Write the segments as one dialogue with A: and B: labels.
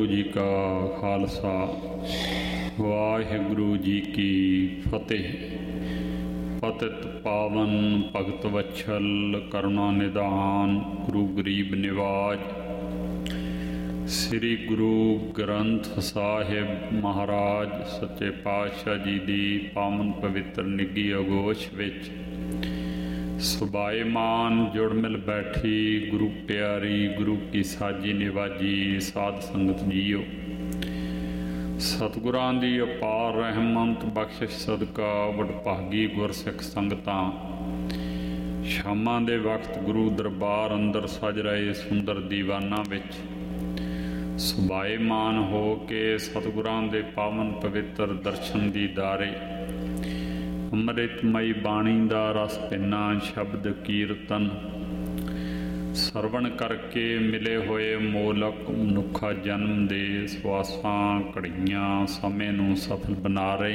A: ਜੀ ਕਾ ਖਾਲਸਾ ਵਾਹਿਗੁਰੂ ਜੀ ਕੀ ਫਤਿਹ। ਪਤਿਤ ਪਾਵਨ ਭਗਤ ਵਛਲ ਕਰੁਣਾ ਨਿਧਾਨ ਗੁਰੂ ਗਰੀਬ ਨਿਵਾਜ। ਸ੍ਰੀ ਗੁਰੂ ਗ੍ਰੰਥ ਸਾਹਿਬ ਮਹਾਰਾਜ ਸੱਚੇ ਪਾਤਸ਼ਾਹ ਜੀ ਦੀ ਪਾਵਨ ਪਵਿੱਤਰ ਨਿੱਘੀ ਅਗੋਸ਼ ਵਿੱਚ ਸੁਭਾਏਮਾਨ ਜੁੜ ਮਿਲ ਬੈਠੀ ਗੁਰੂ ਪਿਆਰੀ ਗੁਰੂ ਕੀ ਸਾਜੀ ਨਿਵਾਜੀ ਸਾਧ ਸੰਗਤ ਜੀਓ। ਸਤਿਗੁਰਾਂ ਦੀ ਅਪਾਰ ਰਹਿਮਤ ਬਖਸ਼ਿਸ਼ ਸਦਕਾ ਵਡਭਾਗੀ ਗੁਰਸਿੱਖ ਸੰਗਤਾਂ ਸ਼ਾਮਾਂ ਦੇ ਵਕਤ ਗੁਰੂ ਦਰਬਾਰ ਅੰਦਰ ਸਜ ਰਹੇ ਸੁੰਦਰ ਦੀਵਾਨਾਂ ਵਿੱਚ ਸੁਭਾਏਮਾਨ ਹੋ ਕੇ ਸਤਿਗੁਰਾਂ ਦੇ ਪਾਵਨ ਪਵਿੱਤਰ ਦਰਸ਼ਨ ਦੀਦਾਰੇ ਅੰਮ੍ਰਿਤਮਈ ਬਾਣੀ ਦਾ ਰਸ ਪਿੰਨਾ ਸ਼ਬਦ ਕੀਰਤਨ ਸਰਵਣ ਕਰਕੇ ਮਿਲੇ ਹੋਏ ਮੋਲਕ ਮਨੁੱਖਾ ਜਨਮ ਦੇ ਸਵਾਸਾਂ ਘੜੀਆਂ ਸਮੇਂ ਨੂੰ ਸਫਲ ਬਣਾ ਰਹੇ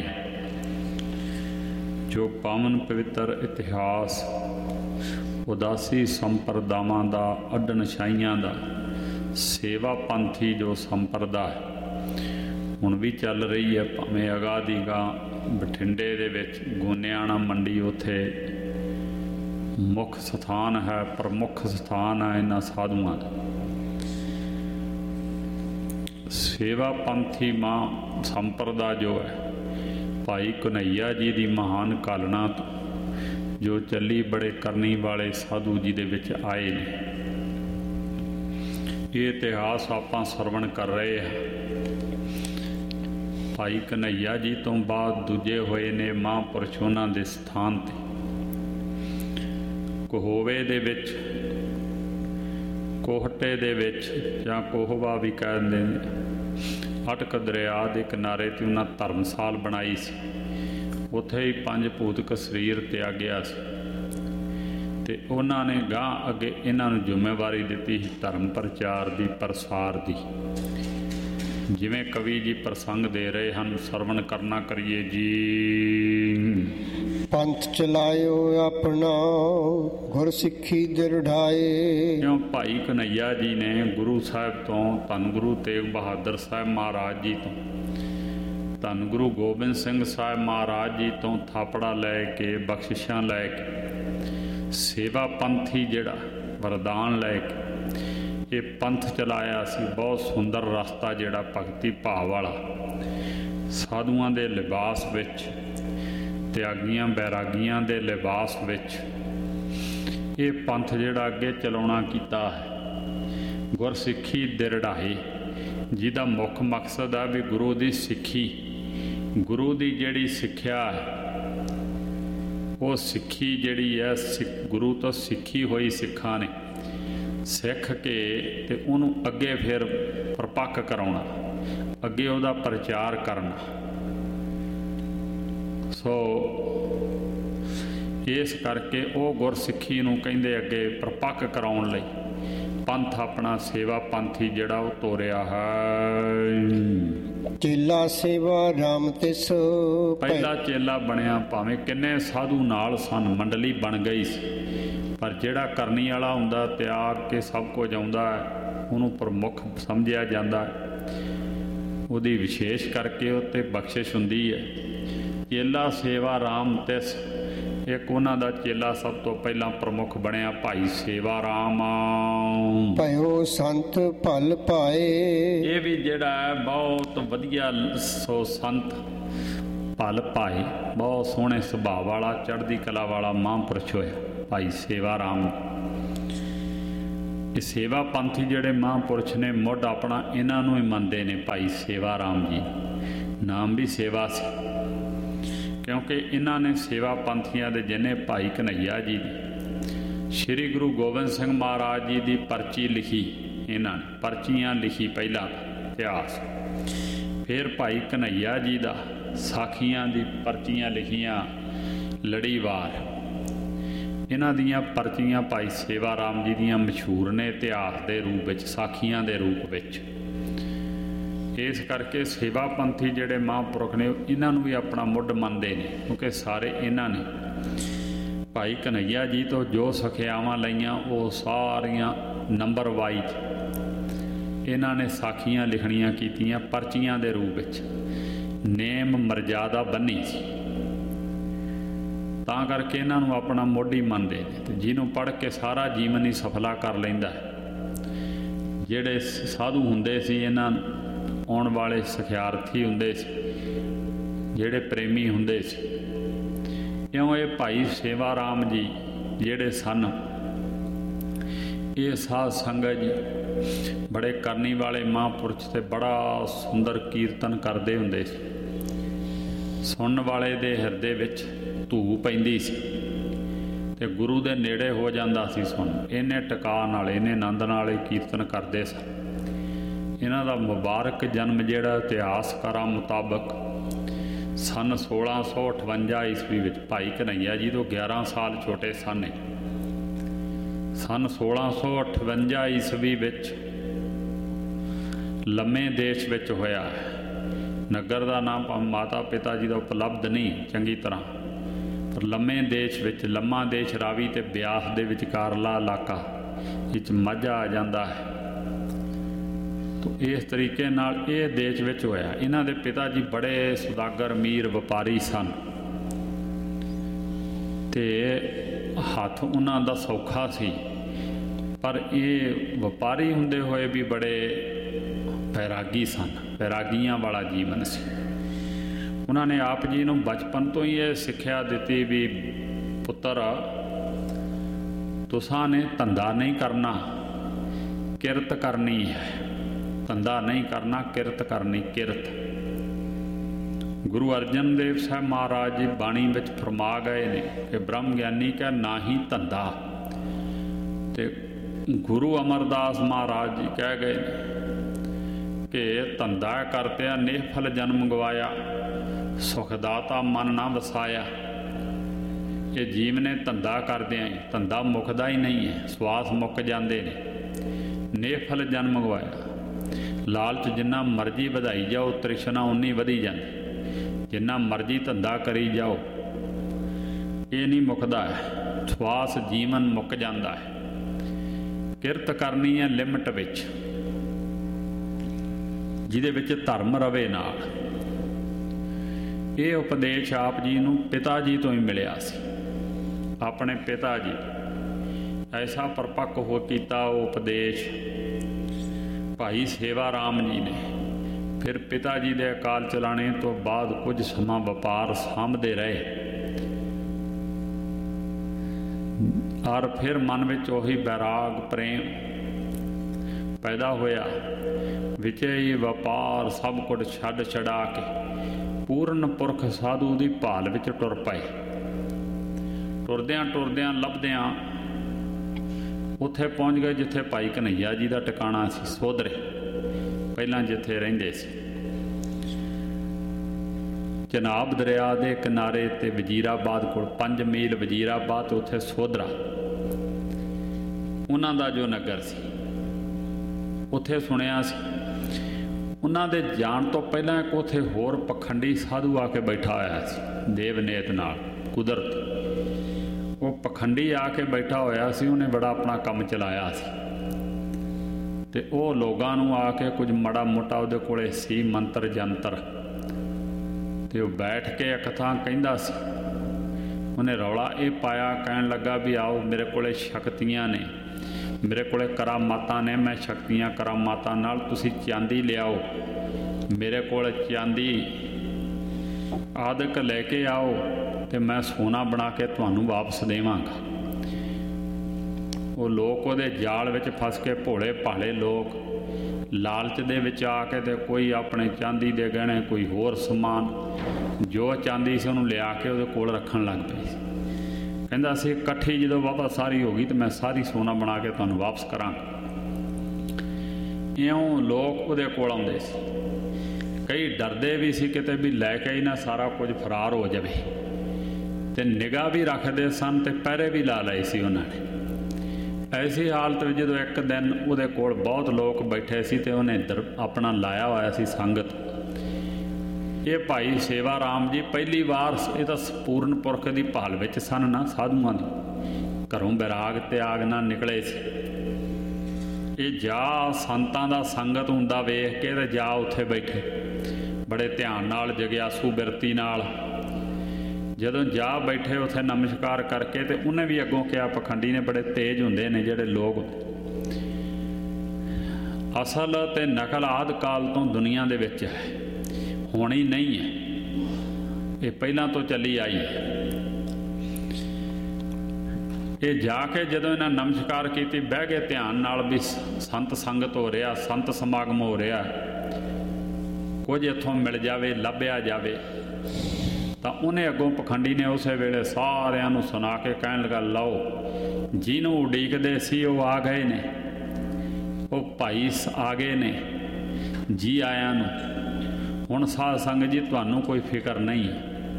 A: ਜੋ ਪਾਵਨ ਪਵਿੱਤਰ ਇਤਿਹਾਸ ਉਦਾਸੀ ਸੰਪਰਦਾਵਾਂ ਦਾ ਅੱਡਣ ਛਾਈਆਂ ਦਾ ਸੇਵਾ ਪੰਥੀ ਜੋ ਸੰਪਰਦਾ ਹੈ ਹੁਣ ਵੀ ਚੱਲ ਰਹੀ ਹੈ। ਭਾਵੇਂ ਅਗਾਂਹ ਦੀ ਗਾਂਹ ਬਠਿੰਡੇ ਦੇ ਵਿੱਚ ਗੋਨਿਆਣਾ ਮੰਡੀ ਉੱਥੇ ਮੁੱਖ ਸਥਾਨ ਹੈ, ਪ੍ਰਮੁੱਖ ਸਥਾਨ ਹੈ ਇਹਨਾਂ ਸਾਧੂਆਂ ਦਾ। ਸੇਵਾ ਪੰਥੀ ਮਾਂ ਸੰਪਰਦਾ ਜੋ ਹੈ ਭਾਈ ਕਨ੍ਹਈਆ ਜੀ ਦੀ ਮਹਾਨ ਕਾਲਣਾ ਤੋਂ ਜੋ ਚੱਲੀ ਬੜੇ ਕਰਨੀ ਵਾਲੇ ਸਾਧੂ ਜੀ ਦੇ ਵਿੱਚ ਆਏ ਨੇ। ਇਹ ਇਤਿਹਾਸ ਆਪਾਂ ਸਰਵਣ ਕਰ ਰਹੇ ਹਾਂ। ਭਾਈ ਕਨ੍ਹਈਆ ਜੀ ਤੋਂ ਬਾਅਦ ਦੂਜੇ ਹੋਏ ਨੇ ਮਹਾਂਪੁਰਸ਼ ਉਹਨਾਂ ਦੇ ਸਥਾਨ 'ਤੇ ਕੋਹਵੇ ਦੇ ਵਿੱਚ, ਕੋਹਟੇ ਦੇ ਵਿੱਚ ਜਾਂ ਕੋਹਵਾ ਵੀ ਕਹਿ ਦਿੰਦੇ ਨੇ, ਅਟਕ ਦਰਿਆ ਦੇ ਕਿਨਾਰੇ 'ਤੇ ਉਹਨਾਂ ਧਰਮਸਾਲ ਬਣਾਈ ਸੀ। ਉੱਥੇ ਹੀ 5 ਭੂਤਕ ਸਰੀਰ ਤਿਆਗਿਆ ਸੀ ਅਤੇ ਉਹਨਾਂ ਨੇ ਗਾਂਹ ਅੱਗੇ ਇਹਨਾਂ ਨੂੰ ਜ਼ਿੰਮੇਵਾਰੀ ਦਿੱਤੀ ਸੀ ਧਰਮ ਪ੍ਰਚਾਰ ਦੀ, ਪ੍ਰਸਾਰ ਦੀ। ਜਿਵੇਂ ਕਵੀ ਜੀ ਪ੍ਰਸੰਗ ਦੇ ਰਹੇ ਹਨ, ਸਰਵਣ ਕਰਨਾ ਕਰੀਏ ਜੀ।
B: ਪੰਥ ਚਲਾਇਓ ਆਪਣਾ ਗੁਰ ਸਿੱਖੀ ਦਿਰੜਾਏ।
A: ਕਿਉਂ ਭਾਈ ਕਨ੍ਹਈਆ ਜੀ ਨੇ ਗੁਰੂ ਸਾਹਿਬ ਤੋਂ, ਧੰਨ ਗੁਰੂ ਤੇਗ ਬਹਾਦਰ ਸਾਹਿਬ ਮਹਾਰਾਜ ਜੀ ਤੋਂ, ਧੰਨ ਗੁਰੂ ਗੋਬਿੰਦ ਸਿੰਘ ਸਾਹਿਬ ਮਹਾਰਾਜ ਜੀ ਤੋਂ ਥਾਪੜਾ ਲੈ ਕੇ, ਬਖਸ਼ਿਸ਼ਾਂ ਲੈ ਕੇ, ਸੇਵਾ ਪੰਥੀ ਜਿਹੜਾ ਵਰਦਾਨ ਲੈ ਕੇ ਇਹ ਪੰਥ ਚਲਾਇਆ ਸੀ। ਬਹੁਤ ਸੁੰਦਰ ਰਸਤਾ ਜਿਹੜਾ ਭਗਤੀ ਭਾਵ ਵਾਲਾ, ਸਾਧੂਆਂ ਦੇ ਲਿਬਾਸ ਵਿੱਚ, ਤਿਆਗੀਆਂ ਬੈਰਾਗੀਆਂ ਦੇ ਲਿਬਾਸ ਵਿੱਚ ਇਹ ਪੰਥ ਜਿਹੜਾ ਅੱਗੇ ਚਲਾਉਣਾ ਕੀਤਾ ਹੈ। ਗੁਰਸਿੱਖੀ ਦਿਰੜਾਏ, ਜਿਹਦਾ ਮੁੱਖ ਮਕਸਦ ਹੈ ਵੀ ਗੁਰੂ ਦੀ ਸਿੱਖੀ, ਗੁਰੂ ਦੀ ਜਿਹੜੀ ਸਿੱਖਿਆ ਹੈ ਉਹ ਸਿੱਖੀ ਜਿਹੜੀ ਹੈ ਗੁਰੂ ਤੋਂ ਸਿੱਖੀ ਹੋਈ ਸਿੱਖਾਂ ਨੇ ਸਿੱਖ ਕੇ ਅਤੇ ਉਹਨੂੰ ਅੱਗੇ ਫਿਰ ਪ੍ਰਪੱਕ ਕਰਾਉਣਾ, ਅੱਗੇ ਉਹਦਾ ਪ੍ਰਚਾਰ ਕਰਨਾ। ਸੋ ਇਸ ਕਰਕੇ ਉਹ ਗੁਰਸਿੱਖੀ ਨੂੰ ਕਹਿੰਦੇ ਅੱਗੇ ਪ੍ਰਪੱਕ ਕਰਾਉਣ ਲਈ ਪੰਥ ਆਪਣਾ ਸੇਵਾ ਪੰਥੀ ਜਿਹੜਾ ਉਹ ਤੋਰਿਆ ਹੈ।
B: ਚੇਲਾ ਸੇਵਾ ਰਾਮ ਤਿਸ
A: ਪਹਿਲਾ ਚੇਲਾ ਬਣਿਆ। ਭਾਵੇਂ ਕਿੰਨੇ ਸਾਧੂ ਨਾਲ ਸਨ, ਮੰਡਲੀ ਬਣ ਗਈ ਸੀ, ਪਰ ਜਿਹੜਾ ਕਰਨੀ ਵਾਲਾ ਹੁੰਦਾ, ਤਿਆਗ ਕੇ ਸਭ ਕੁਝ ਆਉਂਦਾ ਹੈ, ਉਹਨੂੰ ਪ੍ਰਮੁੱਖ ਸਮਝਿਆ ਜਾਂਦਾ ਹੈ। ਉਹਦੀ ਵਿਸ਼ੇਸ਼ ਕਰਕੇ ਉੱਤੇ ਬਖਸ਼ਿਸ਼ ਹੁੰਦੀ ਹੈ। ਚੇਲਾ ਸੇਵਾ ਰਾਮ ਤਿਸ, ਇੱਕ ਉਹਨਾਂ ਦਾ ਚੇਲਾ ਸਭ ਤੋਂ ਪਹਿਲਾਂ ਪ੍ਰਮੁੱਖ ਬਣਿਆ ਭਾਈ ਸੇਵਾ ਰਾਮ।
B: ਭਇਓ ਸੰਤ ਭਲ ਪਾਏ,
A: ਇਹ ਵੀ ਜਿਹੜਾ ਹੈ ਬਹੁਤ ਵਧੀਆ ਸੋ ਸੰਤ ਭਲ ਪਾਏ, ਬਹੁਤ ਸੋਹਣੇ ਸੁਭਾਅ ਵਾਲਾ, ਚੜ੍ਹਦੀ ਕਲਾ ਵਾਲਾ ਮਹਾਂਪੁਰਸ਼ ਹੋਇਆ ਭਾਈ ਸੇਵਾ ਰਾਮ। ਇਹ ਸੇਵਾ ਪੰਥੀ ਜਿਹੜੇ ਮਹਾਂਪੁਰਸ਼ ਨੇ ਮੁੱਢ ਆਪਣਾ ਇਹਨਾਂ ਨੂੰ ਹੀ ਮੰਨਦੇ ਨੇ ਭਾਈ ਸੇਵਾ ਰਾਮ ਜੀ। ਨਾਮ ਵੀ ਸੇਵਾ ਸੀ ਕਿਉਂਕਿ ਇਹਨਾਂ ਨੇ ਸੇਵਾ ਪੰਥੀਆਂ ਦੇ ਜਿਹਨੇ ਭਾਈ ਕਨ੍ਹਈਆ ਜੀ ਦੀ, ਸ਼੍ਰੀ ਗੁਰੂ ਗੋਬਿੰਦ ਸਿੰਘ ਮਹਾਰਾਜ ਜੀ ਦੀ ਪਰਚੀ ਲਿਖੀ, ਇਹਨਾਂ ਨੇ ਪਰਚੀਆਂ ਲਿਖੀ ਪਹਿਲਾਂ ਇਤਿਹਾਸ, ਫਿਰ ਭਾਈ ਕਨ੍ਹਈਆ ਜੀ ਦਾ ਸਾਖੀਆਂ ਦੀ ਪਰਚੀਆਂ ਲਿਖੀਆਂ ਲੜੀਵਾਰ। ਇਹਨਾਂ ਦੀਆਂ ਪਰਚੀਆਂ ਭਾਈ ਸੇਵਾ ਰਾਮ ਜੀ ਦੀਆਂ ਮਸ਼ਹੂਰ ਨੇ ਇਤਿਹਾਸ ਦੇ ਰੂਪ ਵਿੱਚ, ਸਾਖੀਆਂ ਦੇ ਰੂਪ ਵਿੱਚ। ਇਸ ਕਰਕੇ ਸੇਵਾ ਪੰਥੀ ਜਿਹੜੇ ਮਹਾਂਪੁਰਖ ਨੇ ਇਹਨਾਂ ਨੂੰ ਵੀ ਆਪਣਾ ਮੁੱਢ ਮੰਨਦੇ ਨੇ, ਕਿਉਂਕਿ ਸਾਰੇ ਇਹਨਾਂ ਨੇ ਭਾਈ ਕਨ੍ਹਈਆ ਜੀ ਤੋਂ ਜੋ ਸਿੱਖਿਆਵਾਂ ਲਈਆਂ ਉਹ ਸਾਰੀਆਂ ਨੰਬਰ ਵਾਈਜ਼ ਇਹਨਾਂ ਨੇ ਸਾਖੀਆਂ ਲਿਖਣੀਆਂ ਕੀਤੀਆਂ ਪਰਚੀਆਂ ਦੇ ਰੂਪ ਵਿੱਚ, ਨੇਮ ਮਰਜ਼ਾਦਾ ਬੰਨੀ ਸੀ। ਤਾਂ ਕਰਕੇ ਇਹਨਾਂ ਨੂੰ ਆਪਣਾ ਮੋਢੀ ਮੰਨਦੇ ਨੇ, ਅਤੇ ਜਿਹਨੂੰ ਪੜ੍ਹ ਕੇ ਸਾਰਾ ਜੀਵਨ ਹੀ ਸਫਲਾ ਕਰ ਲੈਂਦਾ ਹੈ। ਜਿਹੜੇ ਸਾਧੂ ਹੁੰਦੇ ਸੀ, ਇਹਨਾਂ ਆਉਣ ਵਾਲੇ ਸਿਖਿਆਰਥੀ ਹੁੰਦੇ ਸੀ, ਜਿਹੜੇ ਪ੍ਰੇਮੀ ਹੁੰਦੇ ਸੀ, ਇਉਂ ਇਹ ਭਾਈ ਸੇਵਾ ਰਾਮ ਜੀ ਜਿਹੜੇ ਸਨ, ਇਹ ਸਾਧ ਸੰਗਤ ਜੀ ਬੜੇ ਕਰਨੀ ਵਾਲੇ ਮਹਾਂਪੁਰਸ਼ ਤੇ ਬੜਾ ਸੁੰਦਰ ਕੀਰਤਨ ਕਰਦੇ ਹੁੰਦੇ ਸੀ। ਸੁਣਨ ਵਾਲੇ ਦੇ ਹਿਰਦੇ ਵਿੱਚ ਧੂ ਪੈਂਦੀ ਸੀ ਅਤੇ ਗੁਰੂ ਦੇ ਨੇੜੇ ਹੋ ਜਾਂਦਾ ਸੀ ਸੁਣ। ਇਹਨੇ ਟਿਕਾ ਨਾਲ, ਇਹਨੇ ਆਨੰਦ ਨਾਲ ਇਹ ਕੀਰਤਨ ਕਰਦੇ ਸਨ। ਇਹਨਾਂ ਦਾ ਮੁਬਾਰਕ ਜਨਮ ਜਿਹੜਾ ਇਤਿਹਾਸਕਾਰਾਂ ਮੁਤਾਬਕ ਸੰਨ 1658 ਈਸਵੀ ਵਿੱਚ ਭਾਈ ਕਨ੍ਹਈਆ ਜੀ ਤੋਂ 11 ਸਾਲ ਛੋਟੇ ਸਨ। ਸੰਨ 1658 ਈਸਵੀ ਵਿੱਚ ਲੰਮੇ ਦੇਸ਼ ਵਿੱਚ ਹੋਇਆ। ਨਗਰ ਦਾ ਨਾਮ ਮਾਤਾ ਪਿਤਾ ਜੀ ਦਾ ਉਪਲਬਧ ਨਹੀਂ ਚੰਗੀ ਤਰ੍ਹਾਂ, ਪਰ ਲੰਮੇ ਦੇਸ਼ ਵਿੱਚ, ਲੰਮਾ ਦੇਸ਼ ਰਾਵੀ ਅਤੇ ਬਿਆਸ ਦੇ ਵਿਚਕਾਰਲਾ ਇਲਾਕਾ ਵਿੱਚ ਮਾਝਾ ਆ ਜਾਂਦਾ ਹੈ। ਇਸ ਤਰੀਕੇ ਨਾਲ ਇਹ ਦੇਸ਼ ਵਿੱਚ ਹੋਇਆ। ਇਹਨਾਂ ਦੇ ਪਿਤਾ ਜੀ ਬੜੇ ਸੁਦਾਗਰ ਅਮੀਰ ਵਪਾਰੀ ਸਨ ਅਤੇ ਹੱਥ ਉਹਨਾਂ ਦਾ ਸੌਖਾ ਸੀ, ਪਰ ਇਹ ਵਪਾਰੀ ਹੁੰਦੇ ਹੋਏ ਵੀ ਬੜੇ ਬੈਰਾਗੀ ਸਨ। ਬੈਰਾਗੀਆਂ ਵਾਲਾ ਜੀਵਨ ਸੀ। ਉਹਨਾਂ ਨੇ ਆਪ ਜੀ ਨੂੰ ਬਚਪਨ ਤੋਂ ਹੀ ਇਹ ਸਿੱਖਿਆ ਦਿੱਤੀ ਵੀ ਪੁੱਤਰ, ਤੁਸਾਂ ਨੇ ਧੰਦਾ ਨਹੀਂ ਕਰਨਾ, ਕਿਰਤ ਕਰਨੀ ਹੈ। ਧੰਦਾ ਨਹੀਂ ਕਰਨਾ, ਕਿਰਤ ਕਰਨੀ। ਕਿਰਤ ਗੁਰੂ ਅਰਜਨ ਦੇਵ ਸਾਹਿਬ ਮਹਾਰਾਜ ਜੀ ਬਾਣੀ ਵਿੱਚ ਫਰਮਾ ਗਏ ਨੇ ਕਿ ਬ੍ਰਹਮ ਗਿਆਨੀ ਕਾ ਨਾ ਹੀ ਧੰਦਾ, ਅਤੇ ਗੁਰੂ ਅਮਰਦਾਸ ਮਹਾਰਾਜ ਜੀ ਕਹਿ ਗਏ ਨੇ ਕਿ ਧੰਦਾ ਕਰਤਿਆ ਨਿਹਫਲ ਜਨਮ ਗਵਾਇਆ, ਸੁਖਦਾਤਾ ਮਨ ਨਾ ਵਸਾਇਆ। ਇਹ ਜੀਵ ਨੇ ਧੰਦਾ ਕਰਦਿਆਂ ਹੀ, ਧੰਦਾ ਮੁੱਕਦਾ ਹੀ ਨਹੀਂ ਹੈ, ਸਵਾਸ ਮੁੱਕ ਜਾਂਦੇ ਨੇ। ਨਿਹਫਲ ਜਨਮ ਗਵਾਇਆ। ਲਾਲਚ ਜਿੰਨਾ ਮਰਜ਼ੀ ਵਧਾਈ ਜਾਓ, ਤ੍ਰਿਸ਼ਨਾ ਉਨੀ ਵਧੀ ਜਾਂਦੀ। ਜਿੰਨਾ ਮਰਜ਼ੀ ਧੰਦਾ ਕਰੀ ਜਾਓ, ਇਹ ਨਹੀਂ ਮੁੱਕਦਾ ਹੈ, ਸਵਾਸ ਜੀਵਨ ਮੁੱਕ ਜਾਂਦਾ ਹੈ। ਕਿਰਤ ਕਰਨੀ ਹੈ ਲਿਮਟ ਵਿੱਚ, ਜਿਹਦੇ ਵਿੱਚ ਧਰਮ ਰਵੇ ਨਾਲ। ਇਹ ਉਪਦੇਸ਼ ਆਪ ਜੀ ਨੂੰ ਪਿਤਾ ਜੀ ਤੋਂ ਹੀ ਮਿਲਿਆ ਸੀ। ਆਪਣੇ ਪਿਤਾ ਜੀ ਐਸਾ ਪਰਪੱਕ ਹੋ ਕੀਤਾ ਉਹ ਉਪਦੇਸ਼ ਭਾਈ ਸੇਵਾ ਰਾਮ ਜੀ ਨੇ। ਫਿਰ ਪਿਤਾ ਜੀ ਦੇ ਅਕਾਲ ਚਲਾਣੇ ਤੋਂ ਬਾਅਦ ਕੁਝ ਸਮਾਂ ਵਪਾਰ ਸਾਂਭਦੇ ਰਹੇ, ਔਰ ਫਿਰ ਮਨ ਵਿੱਚ ਉਹੀ ਬੈਰਾਗ ਪ੍ਰੇਮ ਪੈਦਾ ਹੋਇਆ। ਵਿਚੇ ਹੀ ਵਪਾਰ ਸਭ ਕੁਝ ਛੱਡ ਛਡਾ ਕੇ ਪੂਰਨ ਪੁਰਖ ਸਾਧੂ ਦੀ ਭਾਲ ਵਿੱਚ ਟੁਰ ਪਏ। ਟੁਰਦਿਆਂ ਟੁਰਦਿਆਂ ਲੱਭਦਿਆਂ ਉੱਥੇ ਪਹੁੰਚ ਗਏ ਜਿੱਥੇ ਭਾਈ ਕਨ੍ਹਈਆ ਜੀ ਦਾ ਟਿਕਾਣਾ ਸੀ, ਸੋਧਰੇ, ਪਹਿਲਾਂ ਜਿੱਥੇ ਰਹਿੰਦੇ ਸੀ। ਚਨਾਬ ਦਰਿਆ ਦੇ ਕਿਨਾਰੇ ਤੇ ਵਜ਼ੀਰਾਬਾਦ ਕੋਲ 5 ਮੀਲ ਵਜ਼ੀਰਾਬਾਦ, ਉੱਥੇ ਸੋਧਰਾ ਉਹਨਾਂ ਦਾ ਜੋ ਨਗਰ ਸੀ। ਉੱਥੇ ਸੁਣਿਆ ਸੀ ਉਹਨਾਂ ਦੇ ਜਾਣ ਤੋਂ ਪਹਿਲਾਂ ਇੱਕ ਉੱਥੇ ਹੋਰ ਪਖੰਡੀ ਸਾਧੂ ਆ ਕੇ ਬੈਠਾ ਹੋਇਆ ਸੀ, ਦੇਵਨੇਤ ਨਾਲ ਕੁਦਰਤ। ਉਹ ਪਖੰਡੀ ਆ ਕੇ ਬੈਠਾ ਹੋਇਆ ਸੀ, ਉਹਨੇ ਬੜਾ ਆਪਣਾ ਕੰਮ ਚਲਾਇਆ ਸੀ, ਅਤੇ ਉਹ ਲੋਕਾਂ ਨੂੰ ਆ ਕੇ ਕੁਝ ਮਾੜਾ ਮੋਟਾ ਉਹਦੇ ਕੋਲ ਸੀ ਮੰਤਰ ਜੰਤਰ, ਅਤੇ ਉਹ ਬੈਠ ਕੇ ਇੱਕ ਥਾਂ ਕਹਿੰਦਾ ਸੀ। ਉਹਨੇ ਰੌਲਾ ਇਹ ਪਾਇਆ, ਕਹਿਣ ਲੱਗਾ ਵੀ ਆਓ ਮੇਰੇ ਕੋਲ ਸ਼ਕਤੀਆਂ ਨੇ, ਮੇਰੇ ਕੋਲ ਕਰਾਮਾਤਾਂ ਨੇ, ਮੈਂ ਸ਼ਕਤੀਆਂ ਕਰਾਮਾਤਾਂ ਨਾਲ ਤੁਸੀਂ ਚਾਂਦੀ ਲਿਆਓ, ਮੇਰੇ ਕੋਲ ਚਾਂਦੀ ਆਦਿਕ ਲੈ ਕੇ ਆਓ ਅਤੇ ਮੈਂ ਸੋਨਾ ਬਣਾ ਕੇ ਤੁਹਾਨੂੰ ਵਾਪਸ ਦੇਵਾਂਗਾ। ਉਹ ਲੋਕ ਉਹਦੇ ਜਾਲ ਵਿੱਚ ਫਸ ਕੇ, ਭੋਲੇ ਭਾਲੇ ਲੋਕ ਲਾਲਚ ਦੇ ਵਿੱਚ ਆ ਕੇ ਤੇ ਕੋਈ ਆਪਣੇ ਚਾਂਦੀ ਦੇ ਗਹਿਣੇ, ਕੋਈ ਹੋਰ ਸਮਾਨ, ਜੋ ਚਾਂਦੀ ਸੀ ਉਹਨੂੰ ਲਿਆ ਕੇ ਉਹਦੇ ਕੋਲ ਰੱਖਣ ਲੱਗ ਪਏ ਸੀ। ਕਹਿੰਦਾ ਸੀ ਇਕੱਠੀ ਜਦੋਂ ਵਾਹਵਾ ਸਾਰੀ ਹੋ ਗਈ ਤਾਂ ਮੈਂ ਸਾਰੀ ਸੋਨਾ ਬਣਾ ਕੇ ਤੁਹਾਨੂੰ ਵਾਪਸ ਕਰਾਂਗਾ। ਇਉਂ ਲੋਕ ਉਹਦੇ ਕੋਲ ਆਉਂਦੇ ਸੀ। ਕਈ ਡਰਦੇ ਵੀ ਸੀ ਕਿਤੇ ਵੀ ਲੈ ਕੇ ਹੀ ਨਾ ਸਾਰਾ ਕੁਝ ਫਰਾਰ ਹੋ ਜਾਵੇ, ਅਤੇ ਨਿਗਾਹ ਵੀ ਰੱਖਦੇ ਸਨ ਅਤੇ ਪਹਿਰੇ ਵੀ ਲਾ ਲਏ ਸੀ ਉਹਨਾਂ ਨੇ। ਐਸੀ ਹਾਲਤ ਵਿੱਚ ਜਦੋਂ ਇੱਕ ਦਿਨ ਉਹਦੇ ਕੋਲ ਬਹੁਤ ਲੋਕ ਬੈਠੇ ਸੀ ਅਤੇ ਉਹਨੇ ਆਪਣਾ ਲਾਇਆ ਹੋਇਆ ਸੀ ਸੰਗਤ। ਇਹ ਭਾਈ ਸੇਵਾ ਰਾਮ ਜੀ ਪਹਿਲੀ ਵਾਰ, ਇਹ ਤਾਂ ਪੂਰਨ ਪੁਰਖ ਦੀ ਭਾਲ ਵਿੱਚ ਸਨ ਨਾ, ਸਾਧੂਆਂ ਦੀ, ਘਰੋਂ ਬੈਰਾਗ ਤਿਆਗ ਨਾਲ ਨਿਕਲੇ ਸੀ। ਇਹ ਜਾ ਸੰਤਾਂ ਦਾ ਸੰਗਤ ਹੁੰਦਾ ਵੇਖ ਕੇ ਤੇ ਜਾ ਉੱਥੇ ਬੈਠੇ ਬੜੇ ਧਿਆਨ ਨਾਲ, ਜਗਿਆਸੂ ਬਿਰਤੀ ਨਾਲ। ਜਦੋਂ ਜਾ ਬੈਠੇ ਉੱਥੇ ਨਮਸਕਾਰ ਕਰਕੇ, ਤੇ ਉਹਨੇ ਵੀ ਅੱਗੋਂ ਕਿਹਾ, ਪਖੰਡੀ ਨੇ ਬੜੇ ਤੇਜ਼ ਹੁੰਦੇ ਨੇ ਜਿਹੜੇ ਲੋਕ, ਅਸਲ ਤੇ ਨਕਲ ਆਦਿ ਕਾਲ ਤੋਂ ਦੁਨੀਆ ਦੇ ਵਿੱਚ ਹੈ, ਹੋਣੀ ਨਹੀਂ ਹੈ, ਇਹ ਪਹਿਲਾਂ ਤੋਂ ਚੱਲੀ ਆਈ ਹੈ। ਇਹ ਜਾ ਕੇ ਜਦੋਂ ਇਹਨਾਂ ਨਮਸਕਾਰ ਕੀਤੀ, ਬਹਿ ਗਏ ਧਿਆਨ ਨਾਲ ਵੀ ਸੰਤ ਸੰਗਤ ਹੋ ਰਿਹਾ, ਸੰਤ ਸਮਾਗਮ ਹੋ ਰਿਹਾ, ਕੁਝ ਇੱਥੋਂ ਮਿਲ ਜਾਵੇ, ਲੱਭਿਆ ਜਾਵੇ। ਤਾਂ ਉਹਨੇ ਅੱਗੋਂ ਪਖੰਡੀ ਨੇ ਉਸੇ ਵੇਲੇ ਸਾਰਿਆਂ ਨੂੰ ਸੁਣਾ ਕੇ ਕਹਿਣ ਲੱਗਾ, ਲਓ ਜਿਹਨੂੰ ਉਡੀਕਦੇ ਸੀ ਉਹ ਆ ਗਏ ਨੇ, ਉਹ ਭਾਈ ਆ ਗਏ ਨੇ, ਜੀ ਆਇਆਂ ਨੂੰ। ਹੁਣ ਸਾਧ ਸੰਗਤ ਜੀ ਤੁਹਾਨੂੰ ਕੋਈ ਫਿਕਰ ਨਹੀਂ।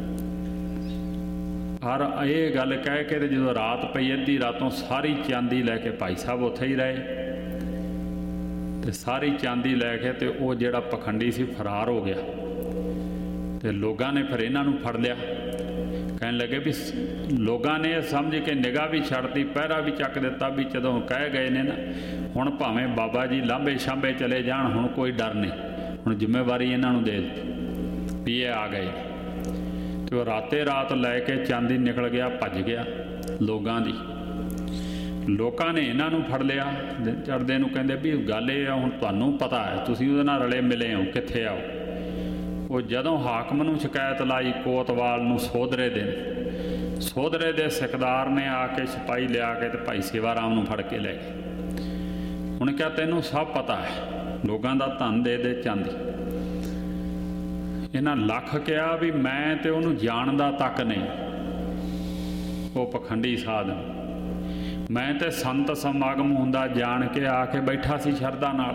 A: ਔਰ ਇਹ ਗੱਲ ਕਹਿ ਕੇ ਤੇ ਜਦੋਂ ਰਾਤ ਪਈ, ਅੱਧੀ ਰਾਤੋਂ ਸਾਰੀ ਚਾਂਦੀ ਲੈ ਕੇ ਭਾਈ ਸਾਹਿਬ ਉੱਥੇ ਹੀ ਰਹੇ, ਤੇ ਸਾਰੀ ਚਾਂਦੀ ਲੈ ਕੇ ਤੇ ਉਹ ਜਿਹੜਾ ਪਖੰਡੀ ਸੀ ਫਰਾਰ ਹੋ ਗਿਆ। ਤੇ ਲੋਕਾਂ ਨੇ ਫਿਰ ਇਹਨਾਂ ਨੂੰ ਫੜ ਲਿਆ। ਕਹਿਣ ਲੱਗੇ ਵੀ ਲੋਕਾਂ ਨੇ ਸਮਝ ਕੇ ਨਿਗਾਹ ਵੀ ਛੱਡਤੀ, ਪਹਿਰਾ ਵੀ ਚੱਕ ਦਿੱਤਾ ਵੀ ਜਦੋਂ ਕਹਿ ਗਏ ਨੇ ਨਾ, ਹੁਣ ਭਾਵੇਂ ਬਾਬਾ ਜੀ ਲਾਂਭੇ ਛਾਂਭੇ ਚਲੇ ਜਾਣ, ਹੁਣ ਕੋਈ ਡਰ ਨਹੀਂ, ਹੁਣ ਜ਼ਿੰਮੇਵਾਰੀ ਇਹਨਾਂ ਨੂੰ ਦੇ ਦਿੱਤੀ ਵੀ ਇਹ ਆ ਗਏ। ਤੇ ਉਹ ਰਾਤੇ ਰਾਤ ਲੈ ਕੇ ਚਾਂਦੀ ਨਿਕਲ ਗਿਆ, ਭੱਜ ਗਿਆ ਲੋਕਾਂ ਦੀ। ਲੋਕਾਂ ਨੇ ਇਹਨਾਂ ਨੂੰ ਫੜ ਲਿਆ। ਚੜ੍ਹਦੇ ਨੂੰ ਕਹਿੰਦੇ ਵੀ ਗੱਲ ਇਹ ਆ, ਹੁਣ ਤੁਹਾਨੂੰ ਪਤਾ ਹੈ, ਤੁਸੀਂ ਉਹਦੇ ਨਾਲ ਰਲੇ ਮਿਲੇ ਹੋ, ਕਿੱਥੇ ਆਓ। ਉਹ ਜਦੋਂ ਹਾਕਮ ਨੂੰ ਸ਼ਿਕਾਇਤ ਲਾਈ, ਕੋਤਵਾਲ ਨੂੰ, ਸੋਧਰੇ ਦੇ ਸਿਕਦਾਰ ਨੇ ਆ ਕੇ ਸਿਪਾਹੀ ਲਿਆ ਕੇ ਤੇ ਭਾਈ ਸੇਵਾ ਰਾਮ ਨੂੰ ਫੜ ਕੇ ਲੈ ਗਏ। ਹੁਣ ਕਿਹਾ ਤੈਨੂੰ ਸਭ ਪਤਾ ਹੈ, ਲੋਕਾਂ ਦਾ ਧਨ ਦੇ ਦੇ ਚਾਂਦੀ। ਇਹਨਾਂ ਲੱਖ ਕਿਹਾ ਵੀ ਮੈਂ ਤੇ ਉਹਨੂੰ ਜਾਣਦਾ ਤੱਕ ਨਹੀਂ, ਉਹ ਪਖੰਡੀ ਸਾਧ, ਮੈਂ ਤੇ ਸੰਤ ਸਮਾਗਮ ਹੁੰਦਾ ਜਾਣ ਕੇ ਆ ਕੇ ਬੈਠਾ ਸੀ ਸ਼ਰਧਾ ਨਾਲ,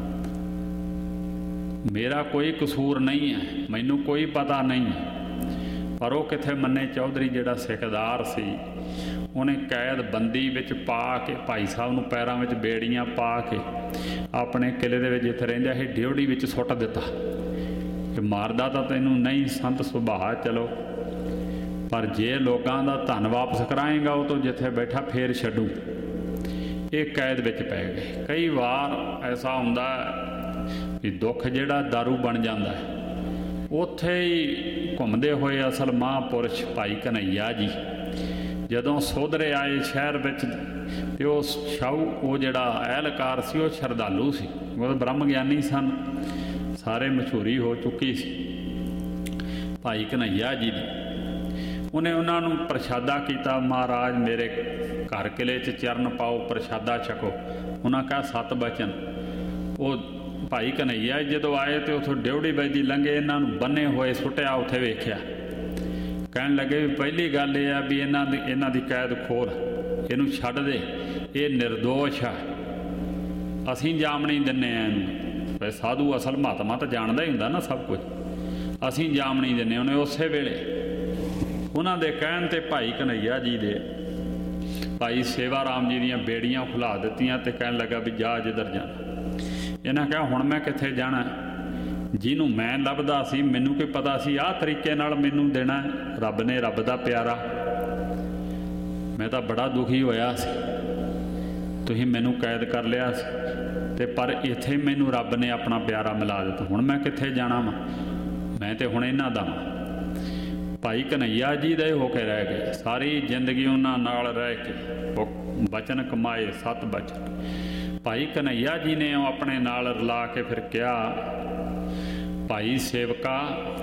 A: ਮੇਰਾ ਕੋਈ ਕਸੂਰ ਨਹੀਂ ਹੈ, ਮੈਨੂੰ ਕੋਈ ਪਤਾ ਨਹੀਂ। ਪਰ ਉਹ ਕਿੱਥੇ ਮੰਨੇ ਚੌਧਰੀ ਜਿਹੜਾ ਸਿਕਦਾਰ ਸੀ, ਉਹਨੇ ਕੈਦ ਬੰਦੀ ਵਿੱਚ ਪਾ ਕੇ ਭਾਈ ਸਾਹਿਬ ਨੂੰ ਪੈਰਾਂ ਵਿੱਚ ਬੇੜੀਆਂ ਪਾ ਕੇ ਆਪਣੇ ਕਿਲੇ ਦੇ ਵਿੱਚ ਜਿੱਥੇ ਰਹਿੰਦਾ ਸੀ ਡਿਉੜੀ ਵਿੱਚ ਸੁੱਟ ਦਿੱਤਾ ਕਿ ਮਾਰਦਾ ਤਾਂ ਤੈਨੂੰ ਨਹੀਂ, ਸੰਤ ਸੁਭਾਅ ਚਲੋ, ਪਰ ਜੇ ਲੋਕਾਂ ਦਾ ਧਨ ਵਾਪਸ ਕਰਾਏਗਾ ਉਹ ਤੋਂ ਜਿੱਥੇ ਬੈਠਾ ਫੇਰ ਛੱਡੂ। ਇਹ ਕੈਦ ਵਿੱਚ ਪੈ ਗਏ। ਕਈ ਵਾਰ ਐਸਾ ਹੁੰਦਾ ਵੀ ਦੁੱਖ ਜਿਹੜਾ ਦਾਰੂ ਬਣ ਜਾਂਦਾ ਹੈ। ਉੱਥੇ ਹੀ ਘੁੰਮਦੇ ਹੋਏ ਅਸਲ ਮਹਾਂਪੁਰਸ਼ ਭਾਈ ਕਨ੍ਹਈਆ ਜੀ ਜਦੋਂ ਸੋਧਰੇ ਆਏ ਸ਼ਹਿਰ ਵਿੱਚ, ਤੇ ਉਹ ਸ਼ਾਹੂ, ਉਹ ਜਿਹੜਾ ਅਹਿਲਕਾਰ ਸੀ, ਉਹ ਸ਼ਰਧਾਲੂ ਸੀ, ਉਹ ਬ੍ਰਹਮ ਗਿਆਨੀ ਸਨ, ਸਾਰੇ ਮਸ਼ਹੂਰੀ ਹੋ ਚੁੱਕੀ ਸੀ ਭਾਈ ਕਨ੍ਹਈਆ ਜੀ ਦੀ। ਉਹਨੇ ਉਹਨਾਂ ਨੂੰ ਪ੍ਰਸ਼ਾਦਾ ਕੀਤਾ, ਮਹਾਰਾਜ ਮੇਰੇ ਘਰ ਕਿਲੇ 'ਚ ਚਰਨ ਪਾਓ, ਪ੍ਰਸ਼ਾਦਾ ਛਕੋ। ਉਹਨਾਂ ਕਿਹਾ 7 ਬਚਨ। ਉਹ ਭਾਈ ਕਨ੍ਹਈਆ ਜਦੋਂ ਆਏ ਤੇ ਉੱਥੋਂ ਡਿਉੜੀ ਵੱਜਦੀ ਲੰਘੇ, ਇਹਨਾਂ ਨੂੰ ਬੰਨੇ ਹੋਏ ਸੁੱਟਿਆ, ਉੱਥੇ ਵੇਖਿਆ। ਕਹਿਣ ਲੱਗੇ ਵੀ ਪਹਿਲੀ ਗੱਲ ਇਹ ਆ ਵੀ ਇਹਨਾਂ ਦੀ ਕੈਦ ਖੋਲ, ਇਹਨੂੰ ਛੱਡ ਦੇ, ਇਹ ਨਿਰਦੋਸ਼ ਆ, ਅਸੀਂ ਜਾਮ ਨਹੀਂ ਦਿੰਦੇ ਆ ਇਹਨੂੰ। ਸਾਧੂ ਅਸਲ ਮਹਾਤਮਾ ਤਾਂ ਜਾਣਦਾ ਹੀ ਹੁੰਦਾ ਨਾ ਸਭ ਕੁਝ, ਅਸੀਂ ਜਾਮ ਨਹੀਂ ਦਿੰਦੇ। ਉਹਨੇ ਉਸੇ ਵੇਲੇ ਉਹਨਾਂ ਦੇ ਕਹਿਣ ਤੇ ਭਾਈ ਕਨ੍ਹਈਆ ਜੀ ਦੇ ਭਾਈ ਸੇਵਾ ਰਾਮ ਜੀ ਦੀਆਂ ਬੇੜੀਆਂ ਖੁਲਾ ਦਿੱਤੀਆਂ ਤੇ ਕਹਿਣ ਲੱਗਾ ਵੀ ਜਾ ਜਿੱਧਰ ਜਾਣਾ। ਇਹਨਾਂ ਕਿਹਾ ਹੁਣ ਮੈਂ ਕਿੱਥੇ ਜਾਣਾ, ਜਿਹਨੂੰ ਮੈਂ ਲੱਭਦਾ ਸੀ, ਮੈਨੂੰ ਕੀ ਪਤਾ ਸੀ ਆਹ ਤਰੀਕੇ ਨਾਲ ਮੈਨੂੰ ਦੇਣਾ ਰੱਬ ਨੇ, ਰੱਬ ਦਾ ਪਿਆਰਾ। ਮੈਂ ਤਾਂ ਬੜਾ ਦੁਖੀ ਹੋਇਆ ਸੀ, ਤੁਸੀਂ ਮੈਨੂੰ ਕੈਦ ਕਰ ਲਿਆ ਸੀ, ਤੇ ਪਰ ਇੱਥੇ ਮੈਨੂੰ ਰੱਬ ਨੇ ਆਪਣਾ ਪਿਆਰਾ ਮਿਲਾ ਦਿੱਤਾ। ਹੁਣ ਮੈਂ ਕਿੱਥੇ ਜਾਣਾ ਵਾ, ਮੈਂ ਤੇ ਹੁਣ ਇਹਨਾਂ ਦਾ। ਭਾਈ ਕਨ੍ਹਈਆ ਜੀ ਦੇ ਹੋ ਕੇ ਰਹਿ ਗਏ, ਸਾਰੀ ਜ਼ਿੰਦਗੀ ਉਹਨਾਂ ਨਾਲ ਰਹਿ ਕੇ ਬਚਨ ਕਮਾਏ, 7 ਬਚਨ। ਭਾਈ ਕਨ੍ਹਈਆ ਜੀ ਨੇ ਆਪਣੇ ਨਾਲ ਰਲਾ ਕੇ ਫਿਰ ਕਿਹਾ, ਭਾਈ ਸੇਵਕਾ,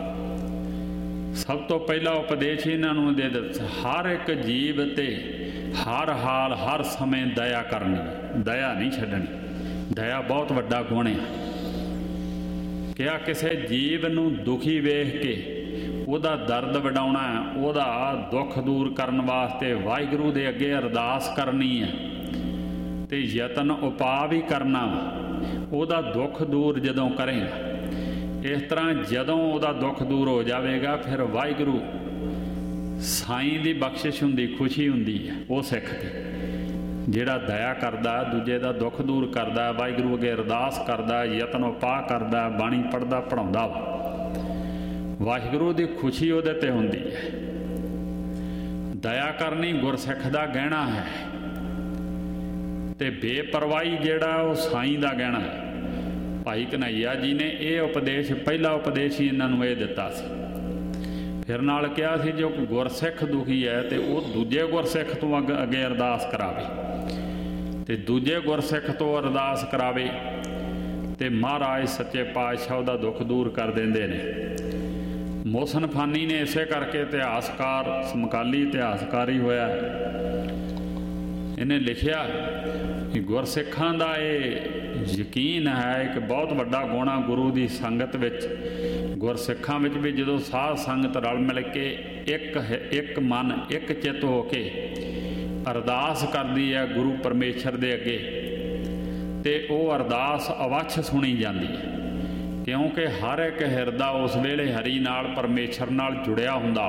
A: ਸਭ ਤੋਂ ਪਹਿਲਾ ਉਪਦੇਸ਼ ਇਹਨਾਂ ਨੂੰ ਦੇ ਦਿੱਤਾ, ਹਰ ਇੱਕ ਜੀਵ ਤੇ ਹਰ ਹਾਲ ਹਰ ਸਮੇਂ ਦਇਆ ਕਰਨੀ, ਦਇਆ ਨਹੀਂ ਛੱਡਣੀ। ਦਇਆ ਬਹੁਤ ਵੱਡਾ ਗੁਣ ਹੈ। ਕਿਹਾ ਕਿਸੇ ਜੀਵ ਨੂੰ ਦੁਖੀ ਵੇਖ ਕੇ ਉਹਦਾ ਦਰਦ ਵਡਾਉਣਾ, ਉਹਦਾ ਦੁੱਖ ਦੂਰ ਕਰਨ ਵਾਸਤੇ ਵਾਹਿਗੁਰੂ ਦੇ ਅੱਗੇ ਅਰਦਾਸ ਕਰਨੀ ਹੈ, ਤੇ ਯਤਨ ਉਪਾਅ ਵੀ ਕਰਨਾ। ਉਹਦਾ ਦੁੱਖ ਦੂਰ ਜਦੋਂ ਕਰੇਗਾ, ਇਸ ਤਰ੍ਹਾਂ ਜਦੋਂ ਉਹਦਾ ਦੁੱਖ ਦੂਰ ਹੋ ਜਾਵੇਗਾ, ਫਿਰ ਵਾਹਿਗੁਰੂ ਸਾਈਂ ਦੀ ਬਖਸ਼ਿਸ਼ ਹੁੰਦੀ, ਖੁਸ਼ੀ ਹੁੰਦੀ ਹੈ ਉਹ ਸਿੱਖ ਤੇ। ਜਿਹੜਾ ਦਇਆ ਕਰਦਾ, ਦੂਜੇ ਦਾ ਦੁੱਖ ਦੂਰ ਕਰਦਾ, ਵਾਹਿਗੁਰੂ ਅੱਗੇ ਅਰਦਾਸ ਕਰਦਾ, ਯਤਨ ਉਪਾਅ ਕਰਦਾ, ਬਾਣੀ ਪੜ੍ਹਦਾ ਪੜ੍ਹਾਉਂਦਾ, ਵਾਹਿਗੁਰੂ ਦੀ ਖੁਸ਼ੀ ਉਹਦੇ ਤੇ ਹੁੰਦੀ ਹੈ। ਦਇਆ ਕਰਨੀ ਗੁਰਸਿੱਖ ਦਾ ਗਹਿਣਾ ਹੈ। ਤੇ ਬੇਪਰਵਾਹੀ ਜਿਹੜਾ ਉਹ ਸਾਈਂ ਦਾ ਗਹਿਣਾ ਹੈ। ਭਾਈ ਕਨ੍ਹਈਆ ਜੀ ਨੇ ਇਹ ਉਪਦੇਸ਼, ਪਹਿਲਾ ਉਪਦੇਸ਼ ਹੀ ਇਹਨਾਂ ਨੂੰ ਇਹ ਦਿੱਤਾ ਸੀ। ਫਿਰ ਨਾਲ ਕਿਹਾ ਸੀ ਜੋ ਗੁਰਸਿੱਖ ਦੁਖੀ ਹੈ ਤੇ ਉਹ ਦੂਜੇ ਗੁਰਸਿੱਖ ਤੋਂ ਅੱਗੇ ਅਰਦਾਸ ਕਰਾਵੇ, ਤੇ ਦੂਜੇ ਗੁਰਸਿੱਖ ਤੋਂ ਅਰਦਾਸ ਕਰਾਵੇ ਤੇ ਮਹਾਰਾਜ ਸੱਚੇ ਪਾਤਸ਼ਾਹ ਉਹਦਾ ਦੁੱਖ ਦੂਰ ਕਰ ਦਿੰਦੇ ਨੇ। ਮੋਹਸਨ ਫਾਨੀ ਨੇ ਇਸੇ ਕਰਕੇ ਇਤਿਹਾਸਕਾਰ, ਸਮਕਾਲੀ ਇਤਿਹਾਸਕਾਰ ਹੀ ਹੋਇਆ, ਇਹਨੇ ਲਿਖਿਆ ਕਿ ਗੁਰਸਿੱਖਾਂ ਦਾ ਇਹ ਯਕੀਨ ਹੈ ਇੱਕ ਬਹੁਤ ਵੱਡਾ ਗੁਣ ਆ ਗੁਰੂ ਦੀ ਸੰਗਤ ਵਿੱਚ। ਗੁਰਸਿੱਖਾਂ ਵਿੱਚ ਵੀ ਜਦੋਂ ਸਾਧ ਸੰਗਤ ਰਲ ਮਿਲ ਕੇ ਇੱਕ ਮਨ ਇੱਕ ਚਿੱਤ ਹੋ ਕੇ ਅਰਦਾਸ ਕਰਦੀ ਹੈ ਗੁਰੂ ਪਰਮੇਸ਼ਰ ਦੇ ਅੱਗੇ, ਤੇ ਉਹ ਅਰਦਾਸ ਅਵੱਛ ਸੁਣੀ ਜਾਂਦੀ ਹੈ, ਕਿਉਂਕਿ ਹਰ ਇੱਕ ਹਿਰਦਾ ਉਸ ਵੇਲੇ ਹਰੀ ਨਾਲ, ਪਰਮੇਸ਼ਰ ਨਾਲ ਜੁੜਿਆ ਹੁੰਦਾ।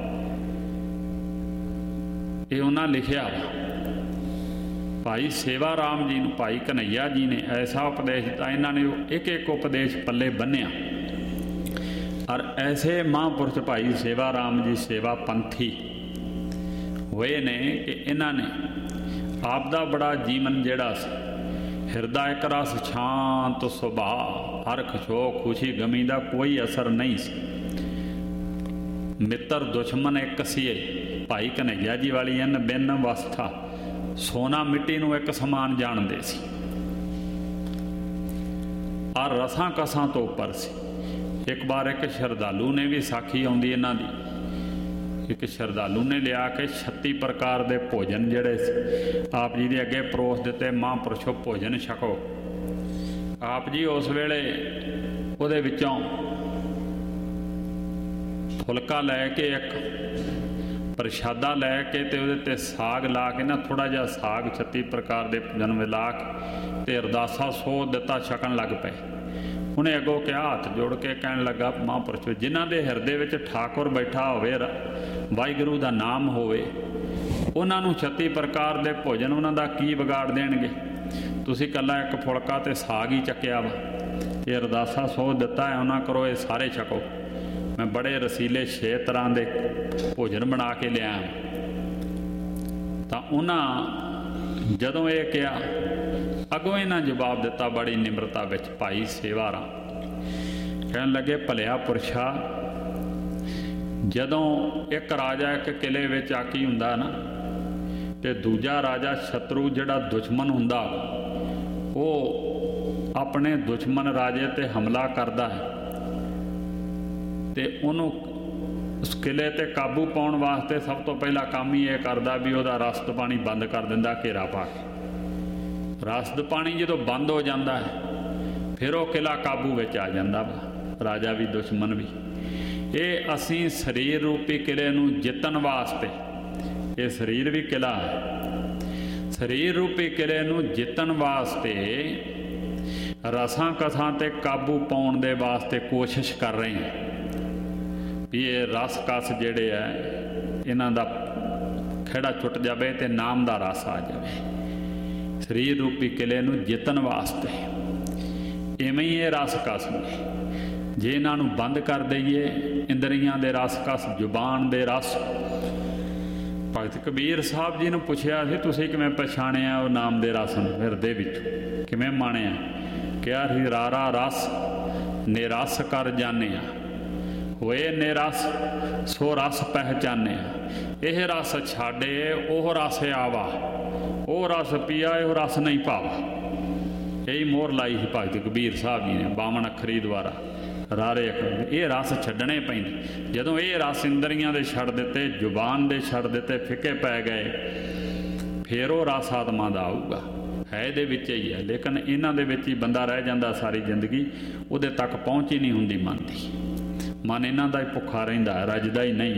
A: ਇਹ ਉਹਨਾਂ ਲਿਖਿਆ। ਭਾਈ ਸੇਵਾ ਰਾਮ ਜੀ ਨੂੰ, ਭਾਈ ਕਨ੍ਹਈਆ ਜੀ ਨੇ ਐਸਾ ਉਪਦੇਸ਼ ਦਿੱਤਾ, ਇਹਨਾਂ ਨੇ ਇੱਕ ਇੱਕ ਉਪਦੇਸ਼ ਪੱਲੇ ਬੰਨਿਆ। ਔਰ ਐਸੇ ਮਹਾਂਪੁਰਸ਼ ਭਾਈ ਸੇਵਾ ਰਾਮ ਜੀ ਸੇਵਾ ਪੰਥੀ ਹੋਏ ਨੇ ਕਿ ਇਹਨਾਂ ਨੇ ਆਪ ਦਾ ਬੜਾ ਜੀਵਨ ਜਿਹੜਾ ਸੀ, ਹਿਰਦਾ ਇੱਕ ਰਸ, ਸ਼ਾਂਤ ਸੁਭਾਅ, ਹਰਖ ਸ਼ੋਕ ਖੁਸ਼ੀ ਗਮੀ ਦਾ ਕੋਈ ਅਸਰ ਨਹੀਂ ਸੀ। ਮਿੱਤਰ ਦੁਸ਼ਮਣ ਇੱਕ ਸੀਏ। ਭਾਈ ਕਨ੍ਹਈਆ ਜੀ ਵਾਲੀ ਐਨ ਬਿਨ ਅਵਸਥਾ, ਸੋਨਾ ਮਿੱਟੀ ਨੂੰ ਇੱਕ ਸਮਾਨ ਜਾਣਦੇ ਸੀ, ਔਰ ਰਸਾਂ ਕਸਾਂ ਤੋਂ ਉੱਪਰ ਸੀ। ਇੱਕ ਵਾਰ ਇੱਕ ਸ਼ਰਧਾਲੂ ਨੇ ਵੀ ਸਾਖੀ ਆਉਂਦੀ ਇਹਨਾਂ ਦੀ, ਇੱਕ ਸ਼ਰਧਾਲੂ ਨੇ ਲਿਆ ਕੇ 36 ਪ੍ਰਕਾਰ ਦੇ ਭੋਜਨ ਜਿਹੜੇ ਸੀ ਆਪ ਜੀ ਦੇ ਅੱਗੇ ਪਰੋਸ ਦਿੱਤੇ। ਮਹਾਂਪੁਰਸ਼ੋ ਭੋਜਨ ਛਕੋ। ਆਪ ਜੀ ਉਸ ਵੇਲੇ ਉਹਦੇ ਵਿੱਚੋਂ ਫੁਲਕਾ ਲੈ ਕੇ, ਇੱਕ ਪ੍ਰਸ਼ਾਦਾ ਲੈ ਕੇ, ਤੇ ਉਹਦੇ 'ਤੇ ਸਾਗ ਲਾ ਕੇ ਨਾ, ਥੋੜ੍ਹਾ ਜਿਹਾ ਸਾਗ 36 ਪ੍ਰਕਾਰ ਦੇ ਭੋਜਨ ਮਿਲਾ ਕੇ ਤੇ ਅਰਦਾਸਾ ਸੋਧ ਦਿੱਤਾ, ਛਕਣ ਲੱਗ ਪਏ। ਉਹਨੇ ਅੱਗੋਂ ਕਿਹਾ, ਹੱਥ ਜੋੜ ਕੇ ਕਹਿਣ ਲੱਗਾ, ਮਹਾਂਪੁਰਸ਼ੋ ਜਿਨ੍ਹਾਂ ਦੇ ਹਿਰਦੇ ਵਿੱਚ ਠਾਕੁਰ ਬੈਠਾ ਹੋਵੇ, ਵਾਹਿਗੁਰੂ ਦਾ ਨਾਮ ਹੋਵੇ, ਉਹਨਾਂ ਨੂੰ 36 ਪ੍ਰਕਾਰ ਦੇ ਭੋਜਨ ਉਹਨਾਂ ਦਾ ਕੀ ਵਿਗਾੜ ਦੇਣਗੇ? ਤੁਸੀਂ ਇਕੱਲਾ ਇੱਕ ਫੁਲਕਾ ਤੇ ਸਾਗ ਹੀ ਚੱਕਿਆ ਵਾ, ਤੇ ਅਰਦਾਸਾ ਸੋਧ ਦਿੱਤਾ ਹੈ, ਉਹਨਾਂ ਕਰੋ ਇਹ ਸਾਰੇ ਛਕੋ। ਮੈਂ ਬੜੇ ਰਸੀਲੇ 6 ਤਰ੍ਹਾਂ ਦੇ ਭੋਜਨ ਬਣਾ ਕੇ ਲਿਆ। ਤਾਂ ਉਹਨਾਂ ਜਦੋਂ ਇਹ ਕਿਹਾ, ਅੱਗੋਂ ਇਹਨਾਂ ਜਵਾਬ ਦਿੱਤਾ ਬੜੀ ਨਿਮਰਤਾ ਵਿੱਚ। ਭਾਈ ਸੇਵਾ ਰਾਮ ਕਹਿਣ ਲੱਗੇ, ਭਲਿਆ ਪੁਰਸ਼ਾ, ਜਦੋਂ ਇੱਕ ਰਾਜਾ ਇੱਕ ਕਿਲੇ ਵਿੱਚ ਆਕੀ ਹੁੰਦਾ ਨਾ, ਤੇ ਦੂਜਾ ਰਾਜਾ ਸ਼ਤਰੂ ਜਿਹੜਾ ਦੁਸ਼ਮਣ ਹੁੰਦਾ, ਉਹ ਆਪਣੇ ਦੁਸ਼ਮਣ ਰਾਜੇ ਤੇ ਹਮਲਾ ਕਰਦਾ ਹੈ, ਤੇ ਉਹਨੂੰ ਉਸ ਕਿਲੇ ਤੇ ਕਾਬੂ ਪਾਉਣ ਵਾਸਤੇ ਸਭ ਤੋਂ ਪਹਿਲਾ ਕੰਮ ਹੀ ਇਹ ਕਰਦਾ ਵੀ ਉਹਦਾ ਰਸਦ ਪਾਣੀ ਬੰਦ ਕਰ ਦਿੰਦਾ, ਘੇਰਾ ਪਾ ਕੇ। ਰਸਦ ਪਾਣੀ ਜਦੋਂ ਬੰਦ ਹੋ ਜਾਂਦਾ ਹੈ, ਫਿਰ ਉਹ ਕਿਲਾ ਕਾਬੂ ਵਿੱਚ ਆ ਜਾਂਦਾ ਵਾ, ਰਾਜਾ ਵੀ ਦੁਸ਼ਮਣ ਵੀ। ਇਹ ਅਸੀਂ ਸਰੀਰ ਰੂਪੀ ਕਿਲੇ ਨੂੰ ਜਿੱਤਣ ਵਾਸਤੇ, ਇਹ ਸਰੀਰ ਵੀ ਕਿਲਾ ਹੈ, ਸਰੀਰ ਰੂਪੀ ਕਿਲੇ ਨੂੰ ਜਿੱਤਣ ਵਾਸਤੇ ਰਸਾਂ ਕਸਾਂ ਤੇ ਕਾਬੂ ਪਾਉਣ ਦੇ ਵਾਸਤੇ ਕੋਸ਼ਿਸ਼ ਕਰ ਰਹੇ ਹਾਂ ਵੀ ਇਹ ਰਸ ਕਸ ਜਿਹੜੇ ਆ ਇਹਨਾਂ ਦਾ ਖਹਿੜਾ ਛੁੱਟ ਜਾਵੇ ਤੇ ਨਾਮ ਦਾ ਰਸ ਆ ਜਾਵੇ। ਸਰੀਰ ਰੂਪੀ ਕਿਲੇ ਨੂੰ ਜਿੱਤਣ ਵਾਸਤੇ ਇਵੇਂ ਹੀ ਇਹ ਰਸ ਕਸ ਨੇ। ਜੇ ਇਹਨਾਂ ਨੂੰ ਬੰਦ ਕਰ ਦਈਏ, ਇੰਦਰੀਆਂ ਦੇ ਰਸ ਕਸ, ਜ਼ੁਬਾਨ ਦੇ ਰਸ। ਭਗਤ ਕਬੀਰ ਸਾਹਿਬ ਜੀ ਨੂੰ ਪੁੱਛਿਆ ਸੀ, ਤੁਸੀਂ ਕਿਵੇਂ ਪਛਾਣਿਆ ਉਹ ਨਾਮ ਦੇ ਰਸ ਨੂੰ ਹਿਰਦੇ ਵਿੱਚ, ਕਿਵੇਂ ਮਾਣਿਆ? ਕਿਹਾ ਸੀ, ਰਾਰਾ ਰਸ ਨਿਰਸ ਕਰ ਜਾਣਿਆ, ਹੋਏ ਨਿਰਸ ਸੋ ਰਸ ਪਹਿਚਾਨਿਆ। ਇਹ ਰਸ ਛਾੜੇ ਉਹ ਰਸ ਆਵਾ, ਉਹ ਰਸ ਪੀਆ ਇਹ ਰਸ ਨਹੀਂ ਭਾਵਾ। ਇਹੀ ਮੋਹਰ ਲਾਈ ਸੀ ਭਗਤ ਕਬੀਰ ਸਾਹਿਬ ਜੀ ਨੇ 52 ਅੱਖਰੀ ਦੁਆਰਾ, ਰਾਰੇ ਅੱਖਰ। ਇਹ ਰਸ ਛੱਡਣੇ ਪੈਂਦੇ। ਜਦੋਂ ਇਹ ਰਸ ਇੰਦਰੀਆਂ ਦੇ ਛੱਡ ਦਿੱਤੇ, ਜ਼ੁਬਾਨ ਦੇ ਛੱਡ ਦਿੱਤੇ, ਫਿੱਕੇ ਪੈ ਗਏ, ਫਿਰ ਉਹ ਰਸ ਆਤਮਾ ਦਾ ਆਊਗਾ। ਹੈ ਇਹਦੇ ਵਿੱਚ ਹੀ ਹੈ, ਲੇਕਿਨ ਇਹਨਾਂ ਦੇ ਵਿੱਚ ਹੀ ਬੰਦਾ ਰਹਿ ਜਾਂਦਾ ਸਾਰੀ ਜ਼ਿੰਦਗੀ, ਉਹਦੇ ਤੱਕ ਪਹੁੰਚ ਹੀ ਨਹੀਂ ਹੁੰਦੀ ਮਨ ਦੀ। ਮਨ ਇਹਨਾਂ ਦਾ ਹੀ ਭੁੱਖਾ ਰਹਿੰਦਾ, ਰੱਜਦਾ ਹੀ ਨਹੀਂ।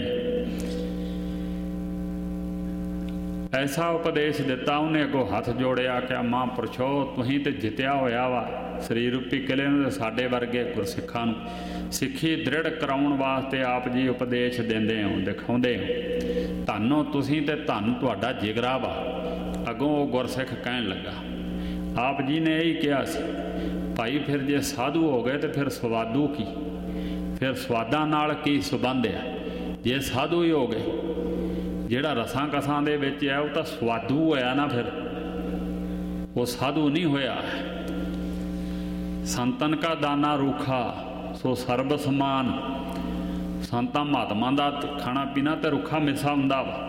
A: ਐਸਾ ਉਪਦੇਸ਼ ਦਿੱਤਾ ਉਹਨੇ। ਅੱਗੋਂ ਹੱਥ ਜੋੜਿਆ ਕਿ ਮਹਾਂਪੁਰਸ਼ੋ, ਤੁਸੀਂ ਤੇ ਜਿੱਤਿਆ ਹੋਇਆ ਵਾ ਸਰੀਰ ਰੂਪੀ ਕਿਲੇ ਨੂੰ, ਤੇ ਸਾਡੇ ਵਰਗੇ ਗੁਰਸਿੱਖਾਂ ਨੂੰ ਸਿੱਖੀ ਦ੍ਰਿੜ ਕਰਾਉਣ ਵਾਸਤੇ ਆਪ ਜੀ ਉਪਦੇਸ਼ ਦਿੰਦੇ ਹੋ, ਦਿਖਾਉਂਦੇ ਹੋ। ਧੰਨੋ ਤੁਸੀਂ ਤੇ ਧੰਨ ਤੁਹਾਡਾ ਜਿਗਰਾ ਵਾ। ਅੱਗੋਂ ਉਹ ਗੁਰਸਿੱਖ ਕਹਿਣ ਲੱਗਾ, ਆਪ ਜੀ ਨੇ ਇਹੀ ਕਿਹਾ ਸੀ, ਭਾਈ ਫਿਰ ਜੇ ਸਾਧੂ ਹੋ ਗਏ ਤੇ ਫਿਰ ਸਵਾਦੂ ਕੀ? ਫਿਰ ਸਵਾਦਾਂ ਨਾਲ ਕੀ ਸੰਬੰਧ ਆ? ਜੇ ਸਾਧੂ ਹੀ ਹੋ ਗਏ, ਜਿਹੜਾ ਰਸਾਂ ਕਸਾਂ ਦੇ ਵਿੱਚ ਹੈ ਉਹ ਤਾਂ ਸਵਾਦੂ ਹੋਇਆ ਨਾ। ਫਿਰ वो साधु नहीं होया। संतन का दाना रूखा सो सर्ब समान। संतां महात्मा का खाना पीना तो रूखा मिसा हुंदा वा।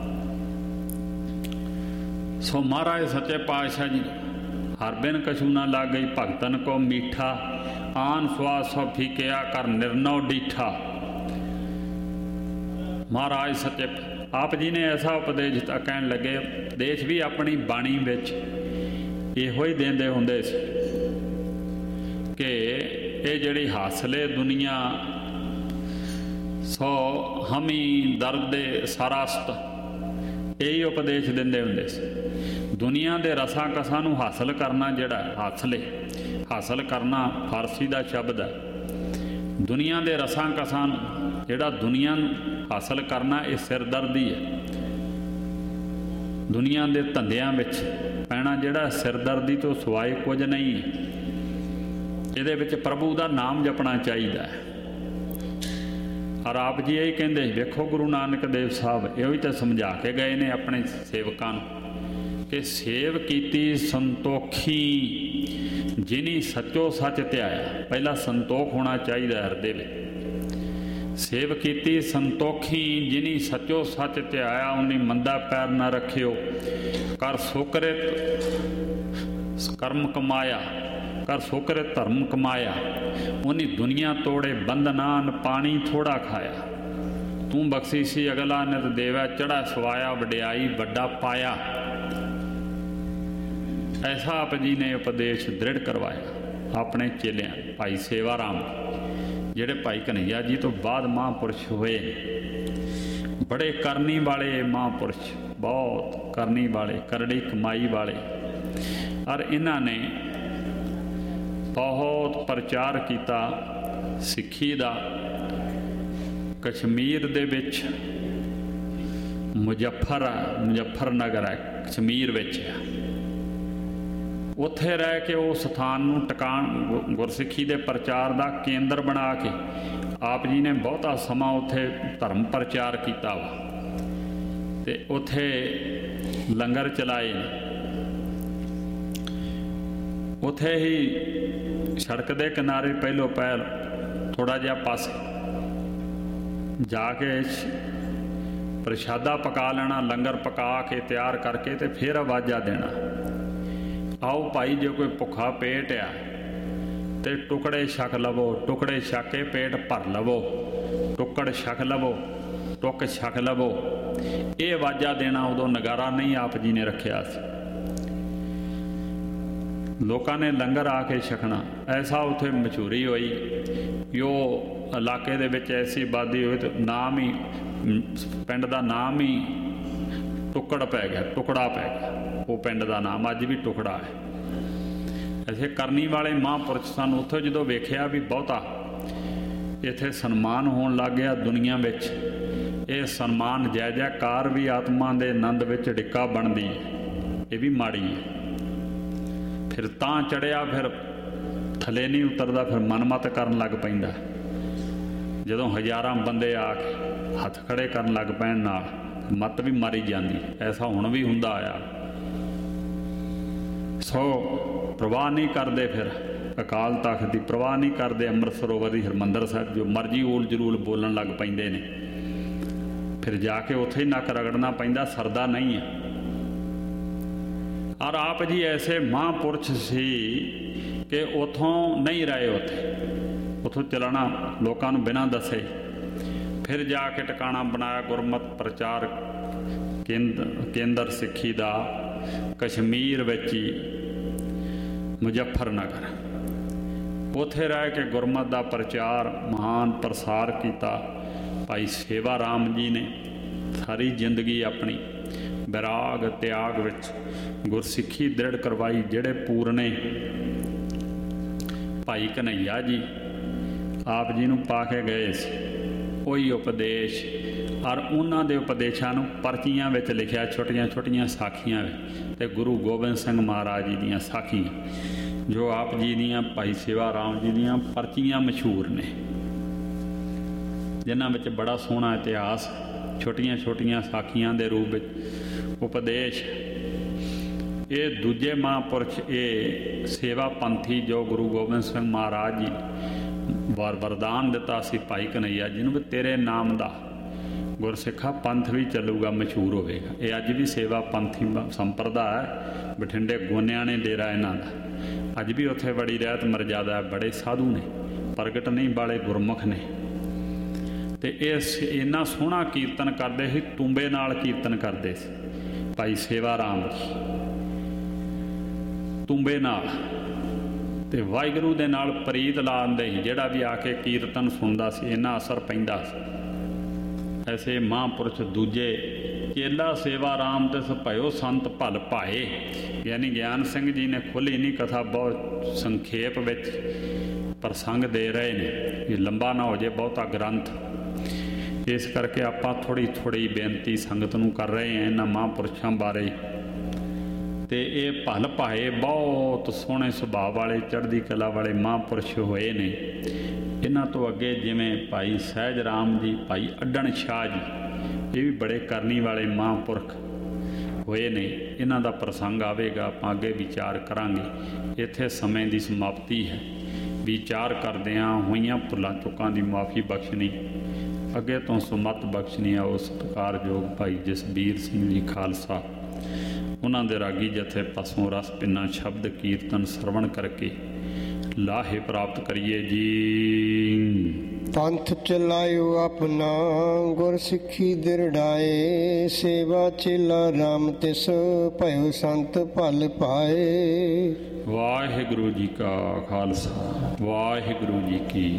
A: सो महाराज सच्चे पातशाह जी हर बिन कछू ना लाग गई भगतन को मीठा। आन स्वाद सो फीकिया कर निर्नव डीठा। महाराज सच्चे आप जी ने ऐसा उपदेश दिता, कहन लगे उपदेश भी अपनी बाणी विच इहो ही देंदे हुंदे सी कि ये जिहड़ी हासले दुनिया सो हमी दर्द सरास्त, यही उपदेश देंदे हुंदे सी। दुनिया के रसां कसां नूं हासिल करना जिहड़ा हासले हासिल करना फारसी का शब्द है। दुनिया के रसां कसां जिहड़ा दुनिया हासिल करना ये सिरदर्दी है। दुनिया के धंधियां विच पैना जिहड़ा सिरदर्दी तो सिवाए कुछ नहीं है। इहदे विच प्रभु का नाम जपना चाहिए। और आप जी यही कहते वेखो गुरु नानक देव साहब ये तो समझा के गए ने अपने सेवकां कि सेव कीती संतोखी जिनी सचो सच त्याया। पहला संतोख होना चाहिए हृदय में। सेव कीती संतोखी जिनी सचो सच त्याया। उन्हें मंदा पैर न रखियो कर सुकृत कर्म कमाया कर सुकृत धर्म कमाया। उन्हें दुनिया तोड़े बंधनान पानी थोड़ा खाया। तू बख्शीसी अगला नित देवै चढ़ा सवाया वड्याई वड्डा पाया। ऐसा आप जी ने उपदेश दृढ़ करवाया अपने चेलियां भाई सेवा राम जिहड़े भाई कन्हैया जी तो बाद महापुरुष हुए। बड़े करनी वाले महापुरुष, बहुत करनी वाले, करड़ी कमाई वाले। और इन्हां ने बहुत प्रचार किया सिੱਖੀ ਦਾ। कश्मीर दे विच मुजफ्फरनगर है, कश्मीर विच है। उत्थे रह के उस स्थान नूं टकाण गुरसिੱਖੀ दे प्रचार का केंद्र बना के आप जी ने बहुता समा उत्थे धर्म प्रचार किया वा ते उत्थे लंगर चलाए। उत्थे ही सड़क के किनारे पहलो पहल थोड़ा जिहा पासे जाके प्रशादा पका लेना, लंगर पका के तैयार करके ते फिर आवाज़ा देना, आओ भाई जो कोई भुखा पेट आ ते टुकड़े छक लवो, टुकड़े छक के पेट भर लवो, टुकड़ छक लवो, टुक छक लवो। ये आवाज़ा देना उदों नगारा नहीं आप जी ने रखिया सी। लोगों ने लंगर आके छकना। ऐसा उत्थे मशहूरी हुई यो इलाके दे विच ऐसी आबादी हुई तो नाम ही पिंड का नाम ही टुकड़ पै गया, टुकड़ा पै गया। वो पिंड का नाम अज भी टुकड़ा है। ऐसे करनी वाले महापुरुष सन। उत्थे जो वेख्या भी बहुता इत्थे सन्मान होण लग गया दुनिया विच। ये सन्मान जय जयकार भी आत्मा के आनंद विच डिक्का बनदी है, ये भी माड़ी है। फिर तां चढ़िया फिर थले नहीं उतरदा, फिर मनमत करन लग पैंदा। जदों हज़ारां बंदे आके हथ खड़े करन लग पैण नाल मत भी मारी जाती। ऐसा हुण भी हुंदा आया। सो प्रवाह नहीं करते, फिर अकाल तख्त की प्रवाह नहीं करते, अमृत सरोवर की हरमंदर साहिब जो मर्जी उल जरूल बोलन लग पैंदे ने। फिर जाके उत्थे ही नक रगड़ना पैंदा, सरदा नहीं है। और आप जी ऐसे महापुरुष सी कि उतों नहीं रहे, उतों चलना लोगों को बिना दसे। फिर जाके टिकाणा बनाया गुरमत प्रचार केंद्र सिੱਖੀ ਦਾ कश्मीर विच ही मुजफ्फरनगर। उत्थे रह के गुरमत का प्रचार महान प्रसार किया। भाई सेवा राम जी ने सारी जिंदगी अपनी विराग त्याग विच गुरसिੱਖੀ दृढ़ करवाई। जिहड़े पूरने भाई कन्हैया जी आप जी नूं पा के गए सी, कोई उपदेश और उन्हां दे उपदेशां नूं परचियां विच लिखिया, छोटियां छोटियां साखियां ते गुरु गोबिंद सिंह महाराज जी दीयां साखियां जो आप जी दीयां भाई सेवा राम जी दीयां परचियां मशहूर ने, जिन्हां विच बड़ा सोहना इतिहास छोटियां छोटियां साखियां दे रूप विच उपदेश ਇਹ ਦੂਜੇ ਮਹਾਂਪੁਰਸ਼ ਇਹ ਸੇਵਾ ਪੰਥੀ ਜੋ ਗੁਰੂ ਗੋਬਿੰਦ ਸਿੰਘ ਮਹਾਰਾਜ ਜੀ ਵਰਦਾਨ ਦਿੱਤਾ ਸੀ ਭਾਈ ਕਨ੍ਹਈਆ ਜੀ ਨੂੰ ਵੀ ਤੇਰੇ ਨਾਮ ਦਾ ਗੁਰਸਿੱਖਾ ਪੰਥ ਵੀ ਚੱਲੂਗਾ, ਮਸ਼ਹੂਰ ਹੋਵੇਗਾ। ਇਹ ਅੱਜ ਵੀ ਸੇਵਾ ਪੰਥੀ ਸੰਪਰਦਾ ਹੈ। ਬਠਿੰਡੇ ਗੋਨਿਆਂ ਨੇ ਡੇਰਾ ਇਹਨਾਂ ਦਾ, ਅੱਜ ਵੀ ਉੱਥੇ ਬੜੀ ਰਹਿਤ ਮਰਜ਼ਾਦਾ, ਬੜੇ ਸਾਧੂ ਨੇ, ਪ੍ਰਗਟ ਨਹੀਂ ਵਾਲੇ ਗੁਰਮੁਖ ਨੇ। ਅਤੇ ਇਹ ਇੰਨਾ ਸੋਹਣਾ ਕੀਰਤਨ ਕਰਦੇ ਸੀ, ਤੂੰਬੇ ਨਾਲ ਕੀਰਤਨ ਕਰਦੇ ਸੀ ਭਾਈ ਸੇਵਾ ਰਾਮ ਜੀ, ਤੂੰਬੇ ਨਾਲ। ਅਤੇ ਵਾਹਿਗੁਰੂ ਦੇ ਨਾਲ ਪ੍ਰੀਤ ਲਾਉਂਦੇ ਸੀ, ਜਿਹੜਾ ਵੀ ਆ ਕੇ ਕੀਰਤਨ ਸੁਣਦਾ ਸੀ ਇੰਨਾ ਅਸਰ ਪੈਂਦਾ ਸੀ। ਐਸੇ ਮਹਾਂਪੁਰਸ਼ ਦੂਜੇ ਚੇਲਾ ਸੇਵਾ ਰਾਮ ਤਿਸ ਭਇਓ ਸੰਤ ਭਲ ਭਾਏ, ਯਾਨੀ ਗਿਆਨ ਸਿੰਘ ਜੀ ਨੇ ਖੋਲ੍ਹੀ ਨਹੀਂ ਕਥਾ, ਬਹੁਤ ਸੰਖੇਪ ਵਿੱਚ ਪ੍ਰਸੰਗ ਦੇ ਰਹੇ ਨੇ, ਇਹ ਲੰਬਾ ਨਾ ਹੋ ਜਾਏ ਬਹੁਤਾ ਗ੍ਰੰਥ। ਇਸ ਕਰਕੇ ਆਪਾਂ ਥੋੜ੍ਹੀ ਬੇਨਤੀ ਸੰਗਤ ਨੂੰ ਕਰ ਰਹੇ ਹਾਂ ਇਹਨਾਂ ਮਹਾਂਪੁਰਸ਼ਾਂ ਬਾਰੇ। ਅਤੇ ਇਹ ਭਲ ਭਾਏ ਬਹੁਤ ਸੋਹਣੇ ਸੁਭਾਅ ਵਾਲੇ, ਚੜ੍ਹਦੀ ਕਲਾ ਵਾਲੇ ਮਹਾਂਪੁਰਸ਼ ਹੋਏ ਨੇ। ਇਹਨਾਂ ਤੋਂ ਅੱਗੇ ਜਿਵੇਂ ਭਾਈ ਸਹਿਜ ਰਾਮ ਜੀ, ਭਾਈ ਅੱਡਣ ਸ਼ਾਹ ਜੀ, ਇਹ ਵੀ ਬੜੇ ਕਰਨੀ ਵਾਲੇ ਮਹਾਂਪੁਰਖ ਹੋਏ ਨੇ। ਇਹਨਾਂ ਦਾ ਪ੍ਰਸੰਗ ਆਵੇਗਾ, ਆਪਾਂ ਅੱਗੇ ਵਿਚਾਰ ਕਰਾਂਗੇ। ਇੱਥੇ ਸਮੇਂ ਦੀ ਸਮਾਪਤੀ ਹੈ। ਵਿਚਾਰ ਕਰਦਿਆਂ ਹੋਈਆਂ ਭੁੱਲਾਂ ਚੁੱਕਾਂ ਦੀ ਮੁਆਫੀ ਬਖਸ਼ਣੀ, ਅੱਗੇ ਤੋਂ ਸੁਮਤ ਬਖਸ਼ਣੀ ਆ ਉਹ ਸਤਿਕਾਰਯੋਗ ਭਾਈ ਜਸਬੀਰ ਸਿੰਘ ਜੀ ਖਾਲਸਾ, ਉਹਨਾਂ ਦੇ ਰਾਗੀ ਜਥੇ ਪਾਸੋਂ ਰਸ ਪਿੰਨਾ ਸ਼ਬਦ ਕੀਰਤਨ ਸਰਵਣ ਕਰਕੇ ਲਾਹੇ ਪ੍ਰਾਪਤ ਕਰੀਏ ਜੀ।
B: ਪੰਥ ਚਲਾਇਓ ਆਪਣਾ ਗੁਰ ਸਿੱਖੀ ਦਿਰੜਾਏ, ਸੇਵਾ ਚੇਲਾ ਰਾਮ ਤਿਸ ਭਇਓ ਸੰਤ ਭਲ ਪਾਏ।
A: ਵਾਹਿਗੁਰੂ ਜੀ ਕਾ ਖਾਲਸਾ, ਵਾਹਿਗੁਰੂ ਜੀ ਕੀ